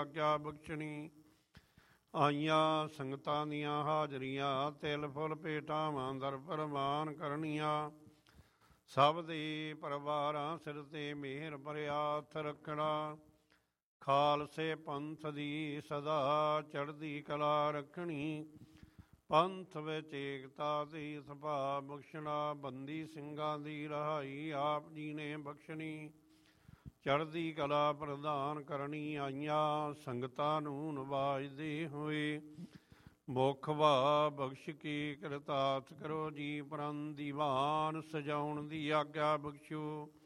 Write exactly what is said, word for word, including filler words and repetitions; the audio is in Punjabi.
ਆਗਿਆ ਬਖਸ਼ਣੀ। ਆਈਆਂ ਸੰਗਤਾਂ ਦੀਆਂ ਹਾਜ਼ਰੀਆਂ, ਤਿਲ ਫੁੱਲ ਭੇਟਾਵਾਂ ਦਰ ਪ੍ਰਵਾਨ ਕਰਨੀਆਂ। ਸਭ ਦੇ ਪਰਿਵਾਰਾਂ ਸਿਰ ਤੇ ਮਿਹਰ ਭਰਿਆ ਹੱਥ ਰੱਖਣਾ। ਖਾਲਸੇ ਪੰਥ ਦੀ ਸਦਾ ਚੜ੍ਹਦੀ ਕਲਾ ਰੱਖਣੀ। ਪੰਥ ਵਿੱਚ ਏਕਤਾ ਦੀ ਸਭਾ ਬਖਸ਼ਣਾ। ਬੰਦੀ ਸਿੰਘਾਂ ਦੀ ਰਿਹਾਈ ਆਪ ਜੀ ਨੇ ਬਖਸ਼ਣੀ। ਚੜ੍ਹਦੀ ਕਲਾ ਪ੍ਰਦਾਨ ਕਰਨੀ। ਆਈਆਂ ਸੰਗਤਾਂ ਨੂੰ ਨਵਾਜਦੇ ਹੋਏ ਮੁੱਖ ਵਾ ਬਖਸ਼ ਕੇ ਕਿਰਤਾਰਥ ਕਰੋ ਜੀ। ਪਰਮ ਦੀਵਾਨ ਸਜਾਉਣ ਦੀ ਆਗਿਆ ਬਖਸ਼ੋ।